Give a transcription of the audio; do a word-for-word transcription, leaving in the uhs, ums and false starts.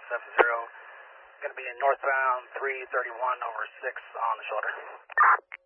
seven zero. Going to be in northbound three thirty-one over six on the shoulder.